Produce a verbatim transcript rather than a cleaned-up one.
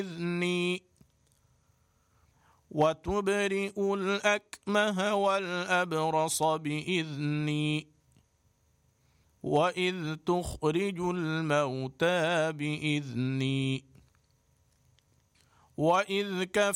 بإذني وتبرئ الأكمه والأبرص بإذني وإذ تخرج الموتى بإذني وإذ كفرت